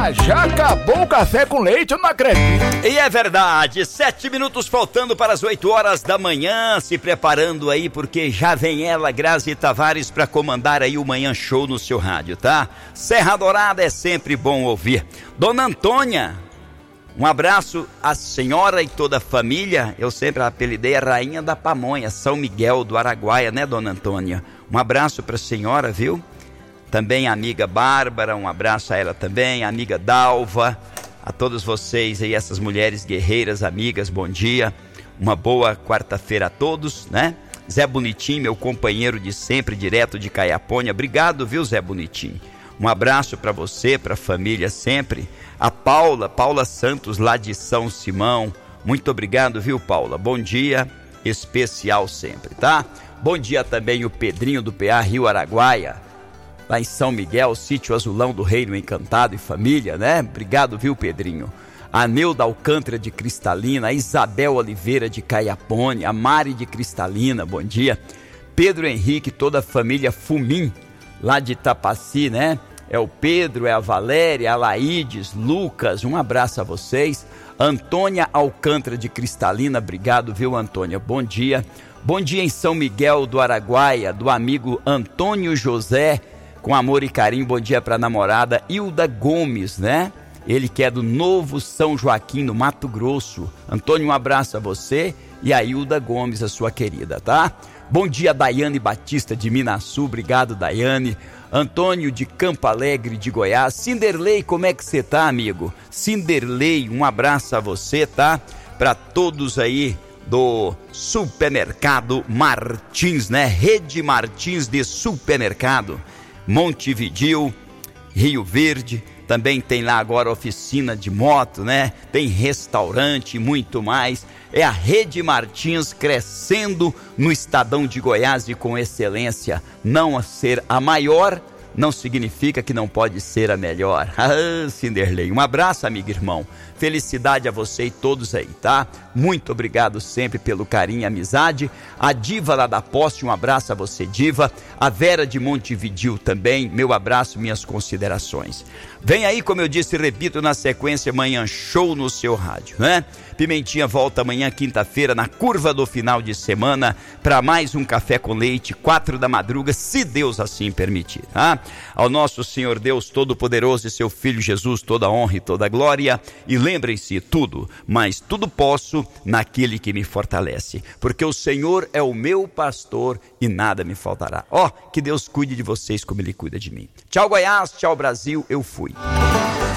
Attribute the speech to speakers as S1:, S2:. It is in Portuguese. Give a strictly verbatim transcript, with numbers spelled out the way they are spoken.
S1: Ah, já acabou o café com leite, eu não acredito.
S2: E é verdade, sete minutos faltando para as oito horas da manhã, se preparando aí porque já vem ela, Grazi Tavares, para comandar aí o Manhã Show no seu rádio, tá? Serra Dourada é sempre bom ouvir. Dona Antônia, um abraço à senhora e toda a família. Eu sempre a apelidei a Rainha da Pamonha, São Miguel do Araguaia, né, Dona Antônia? Um abraço para a senhora, viu? Também a amiga Bárbara, um abraço a ela também, a amiga Dalva, a todos vocês aí, essas mulheres guerreiras, amigas, bom dia, uma boa quarta-feira a todos, né? Zé Bonitinho, meu companheiro de sempre, direto de Caiapônia, obrigado, viu, Zé Bonitinho? Um abraço para você, para a família sempre. A Paula, Paula Santos, lá de São Simão, muito obrigado, viu, Paula? Bom dia, especial sempre, tá? Bom dia também o Pedrinho do P A Rio Araguaia, lá em São Miguel, sítio Azulão do Reino Encantado e família, né? Obrigado, viu, Pedrinho? A Neuda Alcântara de Cristalina, a Isabel Oliveira de Caiapônia, a Mari de Cristalina, bom dia. Pedro Henrique, toda a família Fumim, lá de Tapaci, né? É o Pedro, é a Valéria, a Laídes, Lucas, um abraço a vocês. Antônia Alcântara de Cristalina, obrigado, viu, Antônia? Bom dia. Bom dia em São Miguel do Araguaia, do amigo Antônio José, com amor e carinho, bom dia para a namorada Hilda Gomes, né? Ele que é do Novo São Joaquim, no Mato Grosso. Antônio, um abraço a você e a Hilda Gomes, a sua querida, tá? Bom dia, Daiane Batista de Minasul, obrigado, Daiane. Antônio de Campo Alegre de Goiás. Cinderley, como é que você tá, amigo? Cinderley, um abraço a você, tá? Para todos aí do Supermercado Martins, né? Rede Martins de Supermercado. Montevidéu, Rio Verde, também tem lá agora oficina de moto, né? Tem restaurante e muito mais. É a Rede Martins crescendo no estadão de Goiás e com excelência. Não a ser a maior não significa que não pode ser a melhor. Ah, Cinderley, um abraço, amigo irmão. Felicidade a você e todos aí, tá? Muito obrigado sempre pelo carinho e amizade. A Diva lá da Poste, um abraço a você, Diva. A Vera de Montevidéu também, meu abraço, minhas considerações. Vem aí, como eu disse, repito na sequência, Manhã Show no seu rádio, né? Pimentinha volta amanhã, quinta-feira, na curva do final de semana, para mais um Café com Leite, quatro da madruga, se Deus assim permitir, tá? Ao nosso Senhor Deus Todo-Poderoso e seu Filho Jesus, toda a honra e toda a glória. E lembrem-se, tudo, mas tudo posso naquele que me fortalece, porque o Senhor é o meu pastor e nada me faltará. Ó, oh, que Deus cuide de vocês como Ele cuida de mim. Tchau, Goiás, tchau, Brasil, eu fui.